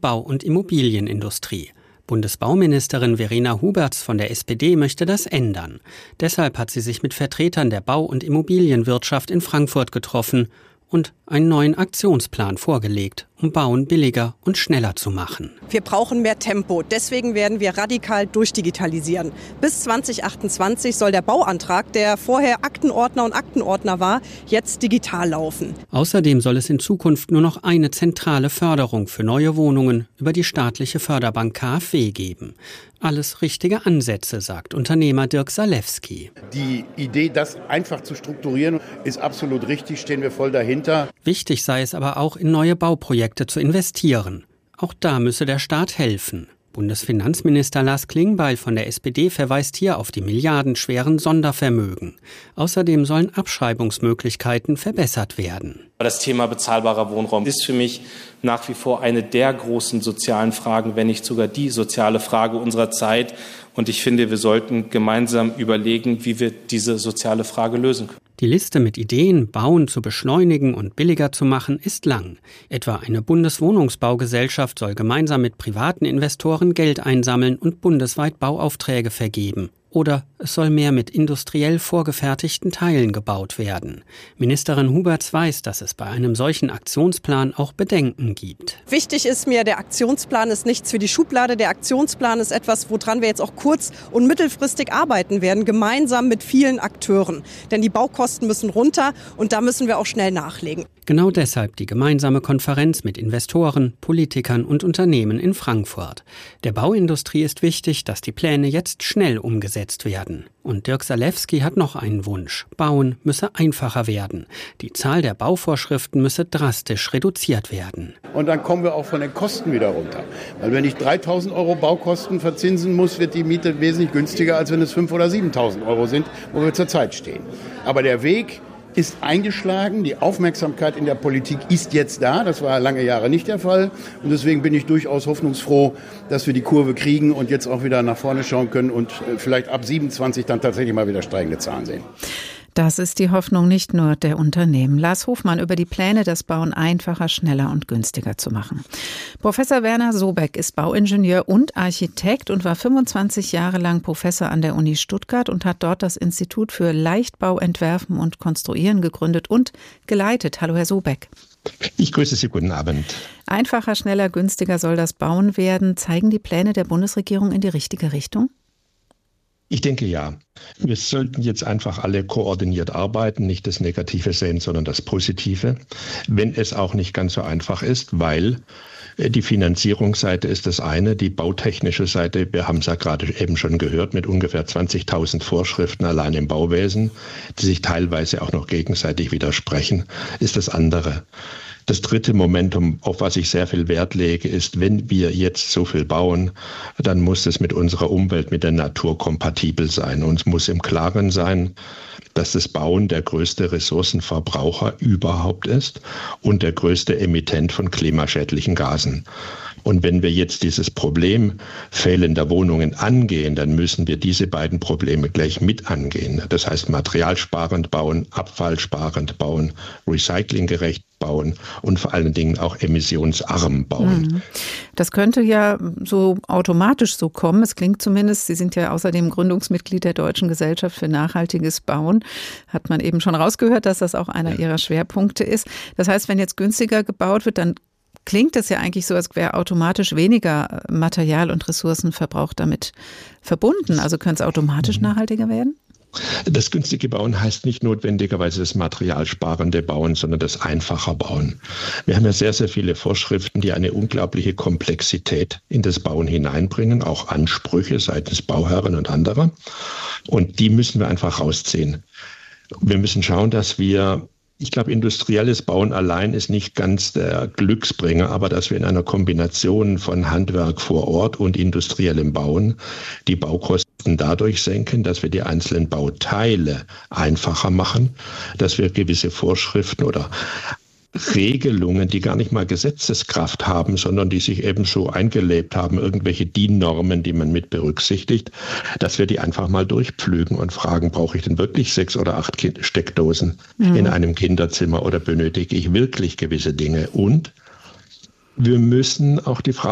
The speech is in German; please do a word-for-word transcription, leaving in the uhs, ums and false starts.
Bau- und Immobilienindustrie. Bundesbauministerin Verena Huberts von der S P D möchte das ändern. Deshalb hat sie sich mit Vertretern der Bau- und Immobilienwirtschaft in Frankfurt getroffen und einen neuen Aktionsplan vorgelegt, um Bauen billiger und schneller zu machen. Wir brauchen mehr Tempo. Deswegen werden wir radikal durchdigitalisieren. Bis zwanzig achtundzwanzig soll der Bauantrag, der vorher Aktenordner und Aktenordner war, jetzt digital laufen. Außerdem soll es in Zukunft nur noch eine zentrale Förderung für neue Wohnungen über die staatliche Förderbank K f W geben. Alles richtige Ansätze, sagt Unternehmer Dirk Salewski. Die Idee, das einfach zu strukturieren, ist absolut richtig, stehen wir voll dahinter. Wichtig sei es aber auch, in neue Bauprojekte zu investieren. Auch da müsse der Staat helfen. Bundesfinanzminister Lars Klingbeil von der S P D verweist hier auf die milliardenschweren Sondervermögen. Außerdem sollen Abschreibungsmöglichkeiten verbessert werden. Das Thema bezahlbarer Wohnraum ist für mich nach wie vor eine der großen sozialen Fragen, wenn nicht sogar die soziale Frage unserer Zeit. Und ich finde, wir sollten gemeinsam überlegen, wie wir diese soziale Frage lösen können. Die Liste mit Ideen, Bauen zu beschleunigen und billiger zu machen, ist lang. Etwa eine Bundeswohnungsbaugesellschaft soll gemeinsam mit privaten Investoren Geld einsammeln und bundesweit Bauaufträge vergeben. Oder es soll mehr mit industriell vorgefertigten Teilen gebaut werden. Ministerin Huberts weiß, dass es bei einem solchen Aktionsplan auch Bedenken gibt. Wichtig ist mir, der Aktionsplan ist nichts für die Schublade. Der Aktionsplan ist etwas, woran wir jetzt auch kurz- und mittelfristig arbeiten werden, gemeinsam mit vielen Akteuren. Denn die Baukosten müssen runter und da müssen wir auch schnell nachlegen. Genau deshalb die gemeinsame Konferenz mit Investoren, Politikern und Unternehmen in Frankfurt. Der Bauindustrie ist wichtig, dass die Pläne jetzt schnell umgesetzt werden. Und Dirk Salewski hat noch einen Wunsch. Bauen müsse einfacher werden. Die Zahl der Bauvorschriften müsse drastisch reduziert werden. Und dann kommen wir auch von den Kosten wieder runter. Weil wenn ich dreitausend Euro Baukosten verzinsen muss, wird die Miete wesentlich günstiger, als wenn es fünftausend oder siebentausend Euro sind, wo wir zurzeit stehen. Aber der Weg ist eingeschlagen. Die Aufmerksamkeit in der Politik ist jetzt da. Das war lange Jahre nicht der Fall. Und deswegen bin ich durchaus hoffnungsfroh, dass wir die Kurve kriegen und jetzt auch wieder nach vorne schauen können und vielleicht ab siebenundzwanzig dann tatsächlich mal wieder steigende Zahlen sehen. Das ist die Hoffnung nicht nur der Unternehmen. Lars Hofmann über die Pläne, das Bauen einfacher, schneller und günstiger zu machen. Professor Werner Sobeck ist Bauingenieur und Architekt und war fünfundzwanzig Jahre lang Professor an der Uni Stuttgart und hat dort das Institut für Leichtbau, Entwerfen und Konstruieren gegründet und geleitet. Hallo, Herr Sobeck. Ich grüße Sie, guten Abend. Einfacher, schneller, günstiger soll das Bauen werden. Zeigen die Pläne der Bundesregierung in die richtige Richtung? Ich denke ja. Wir sollten jetzt einfach alle koordiniert arbeiten, nicht das Negative sehen, sondern das Positive, wenn es auch nicht ganz so einfach ist, weil die Finanzierungsseite ist das eine, die bautechnische Seite, wir haben es ja gerade eben schon gehört, mit ungefähr zwanzigtausend Vorschriften allein im Bauwesen, die sich teilweise auch noch gegenseitig widersprechen, ist das andere. Das dritte Momentum, auf was ich sehr viel Wert lege, ist, wenn wir jetzt so viel bauen, dann muss es mit unserer Umwelt, mit der Natur kompatibel sein. Uns muss im Klaren sein, dass das Bauen der größte Ressourcenverbraucher überhaupt ist und der größte Emittent von klimaschädlichen Gasen. Und wenn wir jetzt dieses Problem fehlender Wohnungen angehen, dann müssen wir diese beiden Probleme gleich mit angehen. Das heißt, materialsparend bauen, abfallsparend bauen, recyclinggerecht bauen und vor allen Dingen auch emissionsarm bauen. Das könnte ja so automatisch so kommen. Es klingt zumindest, Sie sind ja außerdem Gründungsmitglied der Deutschen Gesellschaft für nachhaltiges Bauen. Hat man eben schon rausgehört, dass das auch einer ja. Ihrer Schwerpunkte ist. Das heißt, wenn jetzt günstiger gebaut wird, dann klingt es ja eigentlich so, als wäre automatisch weniger Material- und Ressourcenverbrauch damit verbunden. Also könnte es automatisch mhm. nachhaltiger werden? Das günstige Bauen heißt nicht notwendigerweise das materialsparende Bauen, sondern das einfache Bauen. Wir haben ja sehr, sehr viele Vorschriften, die eine unglaubliche Komplexität in das Bauen hineinbringen, auch Ansprüche seitens Bauherren und anderer. Und die müssen wir einfach rausziehen. Wir müssen schauen, dass wir Ich glaube, industrielles Bauen allein ist nicht ganz der Glücksbringer, aber dass wir in einer Kombination von Handwerk vor Ort und industriellem Bauen die Baukosten dadurch senken, dass wir die einzelnen Bauteile einfacher machen, dass wir gewisse Vorschriften oder Regelungen, die gar nicht mal Gesetzeskraft haben, sondern die sich eben so eingelebt haben, irgendwelche D I N-Normen, die man mit berücksichtigt, dass wir die einfach mal durchpflügen und fragen, brauche ich denn wirklich sechs oder acht Steckdosen mhm. in einem Kinderzimmer oder benötige ich wirklich gewisse Dinge? Und wir müssen auch die Frage